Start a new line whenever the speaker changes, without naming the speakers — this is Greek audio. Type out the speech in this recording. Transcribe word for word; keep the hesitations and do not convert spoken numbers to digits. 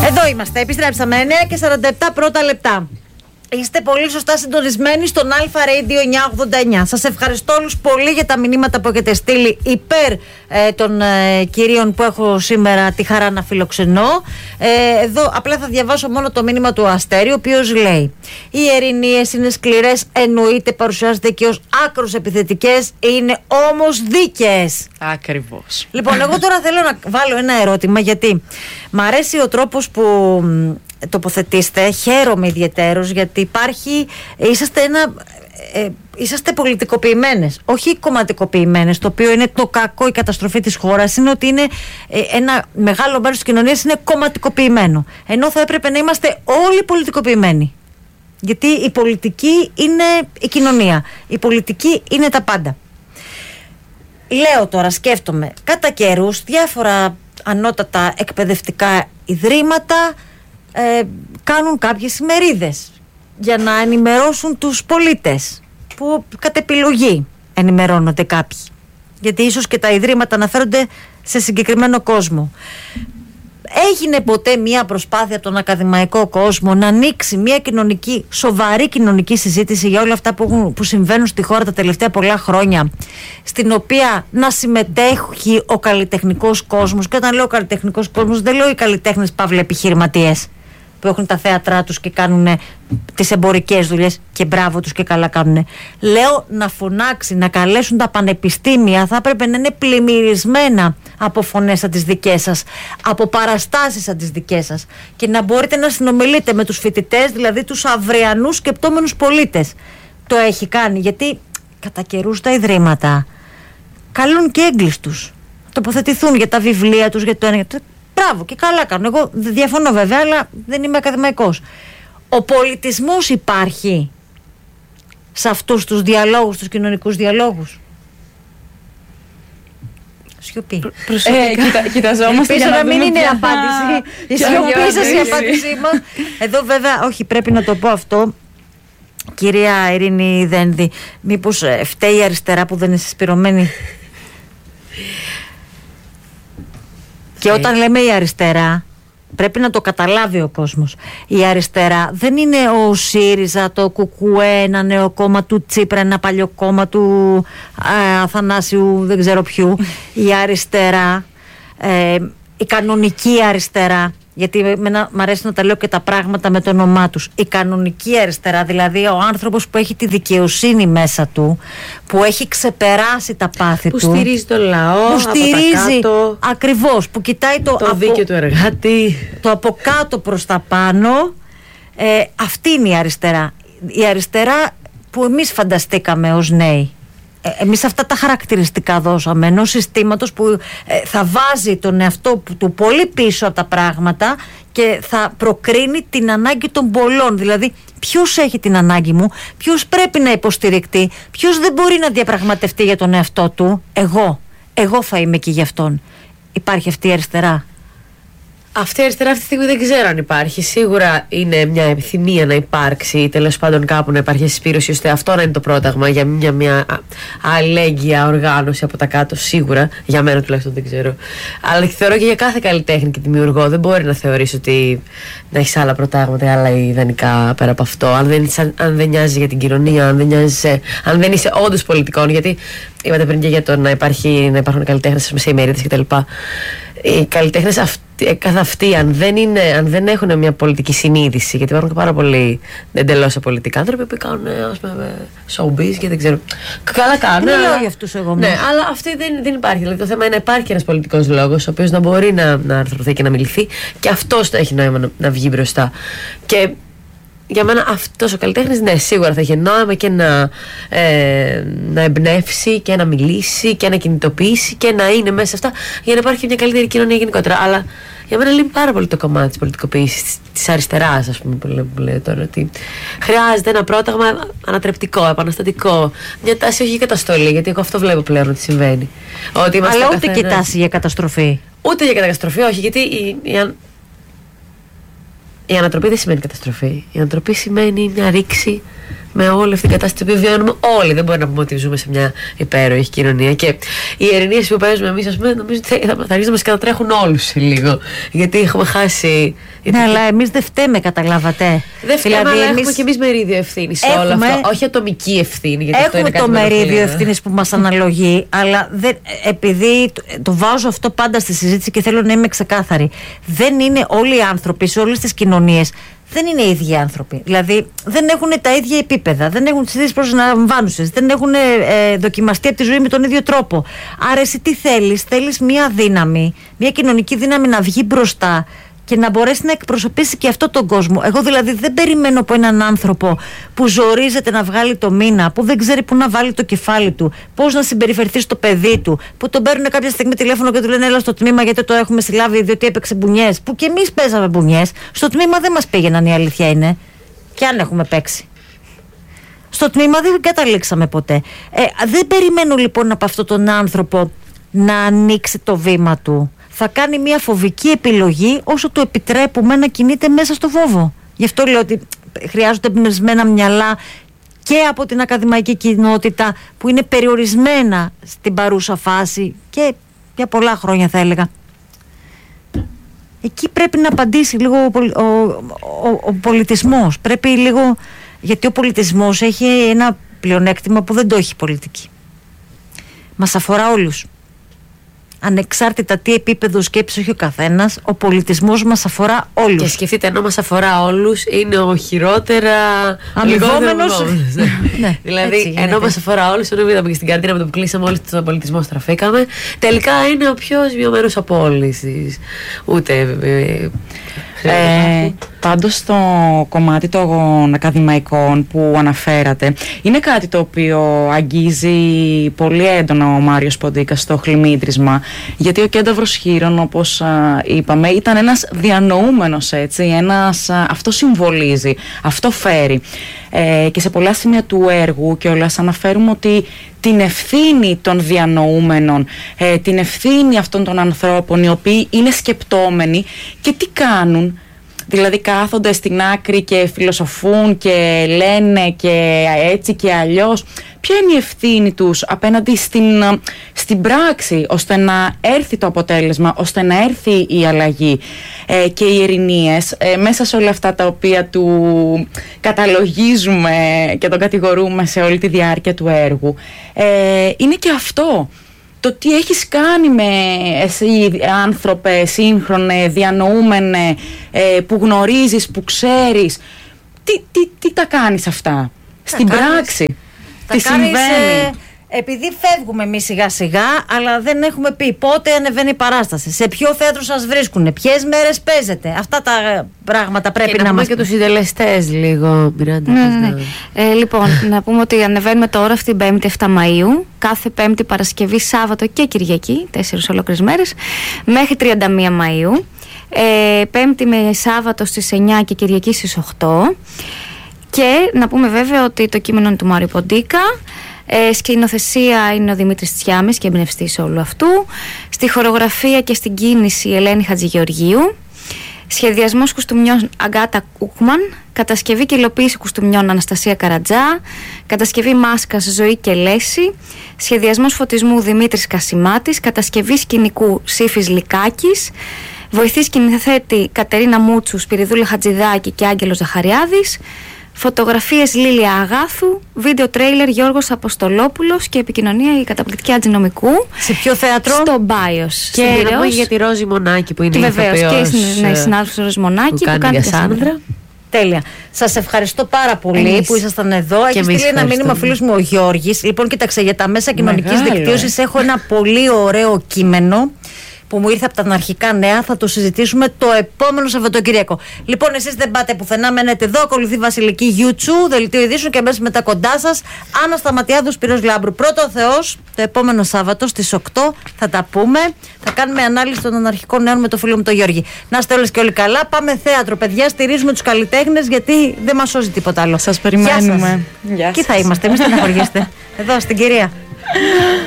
Εδώ είμαστε, επιστρέψαμε εννιά και σαράντα επτά πρώτα λεπτά. Είστε πολύ σωστά συντονισμένοι στον Αλφα Radio εννιακόσια ογδόντα εννιά. Σας ευχαριστώ όλους πολύ για τα μηνύματα που έχετε στείλει υπέρ ε, των ε, κυρίων που έχω σήμερα τη χαρά να φιλοξενώ. Ε, εδώ απλά θα διαβάσω μόνο το μήνυμα του Αστέρη, ο οποίος λέει: οι ερηνίες είναι σκληρές, εννοείται, παρουσιάζονται και ως άκρως επιθετικές, είναι όμως δίκαιες.
Ακριβώς.
Λοιπόν, εγώ τώρα θέλω να βάλω ένα ερώτημα, γιατί μ' αρέσει ο τρόπος που τοποθετήστε, χαίρομαι ιδιαιτέρως, γιατί υπάρχει, είσαστε ένα, ε, είσαστε πολιτικοποιημένες, όχι κομματικοποιημένες, το οποίο είναι το κακό, η καταστροφή της χώρας είναι ότι είναι ε, ένα μεγάλο μέρος της κοινωνίας είναι κομματικοποιημένο, ενώ θα έπρεπε να είμαστε όλοι πολιτικοποιημένοι, γιατί η πολιτική είναι η κοινωνία, η πολιτική είναι τα πάντα. Λέω τώρα, σκέφτομαι κατά καιρούς διάφορα ανώτατα εκπαιδευτικά ιδρύματα Ε, κάνουν κάποιες ημερίδες για να ενημερώσουν τους πολίτες, που κατ' επιλογή ενημερώνονται κάποιοι, γιατί ίσως και τα ιδρύματα αναφέρονται σε συγκεκριμένο κόσμο. Έγινε ποτέ μια προσπάθεια από τον ακαδημαϊκό κόσμο να ανοίξει μια κοινωνική, σοβαρή κοινωνική συζήτηση για όλα αυτά που, έχουν, που συμβαίνουν στη χώρα τα τελευταία πολλά χρόνια, στην οποία να συμμετέχει ο καλλιτεχνικός κόσμος? Και όταν λέω καλλιτεχνικός κόσμος, δεν λέω οι καλλιτέχνες παύλα επιχειρηματίες που έχουν τα θέατρά τους και κάνουν τις εμπορικές δουλειές, και μπράβο τους και καλά κάνουν. Λέω να φωνάξει, να καλέσουν τα πανεπιστήμια, θα έπρεπε να είναι πλημμυρισμένα από φωνές σαν τις δικές σας, από παραστάσεις σαν τις δικές σας, και να μπορείτε να συνομιλείτε με τους φοιτητές, δηλαδή τους αυριανούς σκεπτόμενους πολίτες. Το έχει κάνει, γιατί κατά καιρούς τα ιδρύματα καλούν και έγκλειστους τοποθετηθούν για τα βιβλία τους, για το ένα. Μπράβο και καλά κάνουν. Εγώ διαφωνώ βέβαια, αλλά δεν είμαι ακαδημαϊκός. Ο πολιτισμός υπάρχει σε αυτούς τους διαλόγους, τους κοινωνικούς διαλόγους? Σιωπή.
Ε, κοιτα, κοιταζόμαστε για να,
να μην
δούμε
είναι
ποια...
απάντηση. Η σιωπή σας η απάντησή μας. Εδώ βέβαια, όχι, πρέπει να το πω αυτό. Κυρία Ειρήνη Δένδη, μήπως φταίει η αριστερά που δεν είναι συσπηρωμένη? Και όταν λέμε η αριστερά, πρέπει να το καταλάβει ο κόσμος. Η αριστερά δεν είναι ο ΣΥΡΙΖΑ, το ΚΚΕ, ένα νέο κόμμα του Τσίπρα, ένα παλιό κόμμα του α, Αθανάσιου δεν ξέρω ποιου. Η αριστερά, ε, η κανονική αριστερά, γιατί μ' αρέσει να τα λέω και τα πράγματα με το όνομά τους. Η κανονική αριστερά, δηλαδή ο άνθρωπος που έχει τη δικαιοσύνη μέσα του, που έχει ξεπεράσει τα πάθη
που
του,
που στηρίζει το λαό,
που στηρίζει
από τα κάτω,
ακριβώς, που κοιτάει το,
το
από,
δίκαιο του εργάτη,
το από κάτω προς τα πάνω. ε, αυτή είναι η αριστερά, η αριστερά που εμείς φανταστήκαμε ως νέοι. Ε, εμείς αυτά τα χαρακτηριστικά δώσαμε ενός συστήματος που ε, θα βάζει τον εαυτό του πολύ πίσω από τα πράγματα και θα προκρίνει την ανάγκη των πολλών. Δηλαδή, ποιος έχει την ανάγκη μου, ποιος πρέπει να υποστηρικτεί, ποιος δεν μπορεί να διαπραγματευτεί για τον εαυτό του? Εγώ. Εγώ θα είμαι εκεί για αυτόν. Υπάρχει αυτή η αριστερά?
Αυτή η αριστερά αυτή τη στιγμή δεν ξέρω αν υπάρχει. Σίγουρα είναι μια επιθυμία να υπάρξει, ή τέλος πάντων κάπου να υπάρχει συσπήρωση, ώστε αυτό να είναι το πρόταγμα για μια, μια αλληλέγγυα οργάνωση από τα κάτω. Σίγουρα, για μένα τουλάχιστον δεν ξέρω. Αλλά θεωρώ και για κάθε καλλιτέχνη και δημιουργό δεν μπορεί να θεωρήσει ότι να έχει άλλα προτάγματα, άλλα ιδανικά πέρα από αυτό. Αν δεν, αν δεν νοιάζει για την κοινωνία, αν δεν, νοιάζει, αν δεν είσαι όντως πολιτικών. Γιατί είπατε πριν και για το να, υπάρχει, να υπάρχουν καλλιτέχνες σε ημερίδες κτλ. Οι καλλιτέχνες αυτοί, καθ' αυτοί, αν δεν, είναι, αν δεν έχουν μια πολιτική συνείδηση, γιατί υπάρχουν πάρα πολλοί εντελώς απολυτικά άνθρωποι που κάνουν, ας πούμε, showbiz και δεν ξέρω. Καλά κάνουν.
Δεν λέω για αυτούς εγώ.
Ναι, αλλά αυτή δεν, δεν υπάρχει. Δηλαδή το θέμα είναι να υπάρχει ένας πολιτικός λόγος, ο οποίος να μπορεί να, να αρθρωθεί και να μιληθεί, και αυτός θα έχει νόημα να, να βγει μπροστά. Και για μένα αυτός ο καλλιτέχνης, ναι, σίγουρα θα έχει νόημα και να, ε, να εμπνεύσει και να μιλήσει και να κινητοποιήσει και να είναι μέσα σε αυτά, για να υπάρχει μια καλύτερη κοινωνία γενικότερα. Αλλά για μένα λείπει πάρα πολύ το κομμάτι της πολιτικοποίησης της αριστεράς, ας πούμε, που λέω, που λέω τώρα. Ότι χρειάζεται ένα πρόταγμα ανατρεπτικό, επαναστατικό. Μια τάση όχι για καταστολή, γιατί εγώ αυτό βλέπω πλέον ότι συμβαίνει. Ότι
αλλά ούτε και τάση για καταστροφή.
Ούτε για καταστροφή, όχι, γιατί η, η, η ανατροπή δεν σημαίνει καταστροφή. Η ανατροπή σημαίνει μια ρήξη με όλη αυτή την κατάσταση που βιώνουμε όλοι. Δεν μπορεί να πούμε ότι ζούμε σε μια υπέροχη κοινωνία. Και οι ειρηνίες που παίζουμε εμείς, ας πούμε, νομίζω ότι θα, θα αρχίσουν να μας κατατρέχουν όλους σε λίγο. Γιατί έχουμε χάσει.
Ναι, αλλά εμείς δεν φταίμε, καταλάβατε.
Δεν φταίμε, δηλαδή, αλλά εμείς... έχουμε και εμείς μερίδιο ευθύνη σε όλο αυτό. Όχι ατομική ευθύνη. Γιατί
έχουμε
αυτό είναι
το μερίδιο ευθύνης που μας αναλογεί, αλλά δεν, επειδή το, το βάζω αυτό πάντα στη συζήτηση και θέλω να είμαι ξεκάθαρη. Δεν είναι όλοι οι άνθρωποι σε όλες τις κοινωνίες. Δεν είναι οι ίδιοι άνθρωποι. Δηλαδή δεν έχουν τα ίδια επίπεδα, δεν έχουν τις ίδιες προσλαμβάνουσες, δεν έχουν ε, δοκιμαστεί από τη ζωή με τον ίδιο τρόπο. Άρα, εσύ τι θέλεις? Θέλεις μια δύναμη, μια κοινωνική δύναμη να βγει μπροστά και να μπορέσει να εκπροσωπήσει και αυτό τον κόσμο. Εγώ δηλαδή δεν περιμένω από έναν άνθρωπο που ζορίζεται να βγάλει το μήνα, που δεν ξέρει πού να βάλει το κεφάλι του, πώς να συμπεριφερθεί στο παιδί του, που τον παίρνουν κάποια στιγμή τηλέφωνο και του λένε έλα στο τμήμα γιατί το έχουμε συλλάβει διότι έπαιξε μπουνιές. Που και εμείς παίζαμε μπουνιές. Στο τμήμα δεν μας πήγαιναν, η αλήθεια είναι. Και αν έχουμε παίξει. Στο τμήμα δεν καταλήξαμε ποτέ. Ε, δεν περιμένω λοιπόν από αυτόν τον άνθρωπο να ανοίξει το βήμα του. Θα κάνει μια φοβική επιλογή όσο του επιτρέπουμε να κινείται μέσα στο φόβο. Γι' αυτό λέω ότι χρειάζονται εμπνευσμένα μυαλά και από την ακαδημαϊκή κοινότητα που είναι περιορισμένα στην παρούσα φάση και για πολλά χρόνια θα έλεγα. Εκεί πρέπει να απαντήσει λίγο ο, ο, ο, ο πολιτισμός. Πρέπει λίγο, γιατί ο πολιτισμός έχει ένα πλεονέκτημα που δεν το έχει η πολιτική. Μας αφορά όλους. Ανεξάρτητα τι επίπεδο σκέψης έχει ο καθένας, ο πολιτισμός μας αφορά όλους.
Και σκεφτείτε, ενώ μας αφορά όλους, είναι ο χειρότερα
αμοιβόμενος.
Ναι, δηλαδή, ενώ μας αφορά όλους, ενώ είδαμε και στην καντίνα με το που κλείσαμε όλοι στον πολιτισμό, στραφήκαμε. Τελικά είναι ο πιο βιωμένος από όλες. Ούτε. Ε,
Ε, πάντως στο κομμάτι των ακαδημαϊκών που αναφέρατε, είναι κάτι το οποίο αγγίζει πολύ έντονα ο Μάριος Ποντίκας στο Χλιμίδρισμα, γιατί ο Κένταβρος Χείρων, όπως α, είπαμε, ήταν ένας διανοούμενος, έτσι, ένας, α, αυτό συμβολίζει, αυτό φέρει, ε, και σε πολλά σημεία του έργου κιόλας αναφέρουμε ότι την ευθύνη των διανοούμενων, ε, την ευθύνη αυτών των ανθρώπων οι οποίοι είναι σκεπτόμενοι και τι κάνουν. Δηλαδή κάθονται στην άκρη και φιλοσοφούν και λένε και έτσι και αλλιώς. Ποια είναι η ευθύνη τους απέναντι στην, στην πράξη, ώστε να έρθει το αποτέλεσμα, ώστε να έρθει η αλλαγή. Ε, και οι ειρηνίες, ε, μέσα σε όλα αυτά τα οποία του καταλογίζουμε και τον κατηγορούμε σε όλη τη διάρκεια του έργου, ε, είναι και αυτό. Το τι έχεις κάνει με εσύ άνθρωπε, σύγχρονε, διανοούμενε, ε, που γνωρίζεις, που ξέρεις, τι, τι, τι τα κάνεις αυτά τα στην κάνεις, πράξη,
τα
τι
κάνεις,
συμβαίνει.
Ε, επειδή φεύγουμε εμείς σιγά σιγά, αλλά δεν έχουμε πει πότε ανεβαίνει η παράσταση, σε ποιο θέατρο σας βρίσκουνε, ποιες μέρες παίζετε. Αυτά τα πράγματα πρέπει
και
να,
να
μας
και τους συντελεστές λίγο. Μιράντα,
ναι, ναι. Ε, λοιπόν, να πούμε ότι ανεβαίνουμε τώρα αυτή την Πέμπτη εφτά Μαΐου, κάθε Πέμπτη, Παρασκευή, Σάββατο και Κυριακή, τέσσερις ολόκληρες μέρες, μέχρι τριάντα μία Μαΐου. Ε, Πέμπτη με Σάββατο στις εννιά και Κυριακή στις οκτώ. Και να πούμε βέβαια ότι το κείμενο είναι του Μάριου Ποντίκα. Ε, σκηνοθεσία είναι ο Δημήτρης Τσιάμης και εμπνευστής όλου αυτού. Στη χορογραφία και στην κίνηση η Ελένη Χατζηγεωργίου. Σχεδιασμός κουστούμιών Αγκάτα Κούκμαν. Κατασκευή και υλοποίηση κουστούμιών Αναστασία Καρατζά. Κατασκευή μάσκας Ζωή και Λέση. Σχεδιασμός φωτισμού Δημήτρης Κασιμάτης. Κατασκευή σκηνικού Σύφης Λικάκης. Βοηθή σκηνοθέτη Κατερίνα Μούτσου, Σπυριδούλα Χατζηδάκη και Άγγελος Ζαχαριάδης. Φωτογραφίες Λίλια Αγάθου, βίντεο τρέιλερ Γιώργος Αποστολόπουλος και επικοινωνία η καταπληκτική Ατζηνομικού.
Σε ποιο θέατρο?
Στο Μπάιος.
Και να πούμε για τη Ρόζη Μονάκη που είναι η
βεβαίως και η ναι, συνάδελφος Ρόζη Μονάκη
που, που κάνει για Σάνδρα.
Τέλεια. Σας ευχαριστώ πάρα πολύ εμείς που ήσασταν εδώ. Έχει στείλει ένα μήνυμα ο φίλος μου ο Γιώργης. Λοιπόν, κοίταξε, για τα μέσα κοινωνικής δικτύωσης έχω ένα πολύ ωραίο κείμενο που μου ήρθε από τα αναρχικά νέα. Θα το συζητήσουμε το επόμενο Σαββατοκύριακο. Λοιπόν, εσείς δεν πάτε πουθενά, μένετε εδώ. Ακολουθεί Βασιλική YouTube, δελτίο ειδήσεων και μέσα μετά κοντά σας. Άννα Σταματιάδου, Σπύρος Λάμπρου. Πρώτο ο Θεός, το επόμενο Σάββατο στις οκτώ θα τα πούμε. Θα κάνουμε ανάλυση των αναρχικών νέων με το φίλο μου τον Γιώργη. Να είστε όλες και όλοι καλά. Πάμε θέατρο, παιδιά. Στηρίζουμε τους καλλιτέχνες γιατί δεν μας σώζει τίποτα άλλο.
Σας περιμένουμε.
Γεια σας. Εκεί θα είμαστε, μην στεναχωριέστε. Εδώ στην κυρία.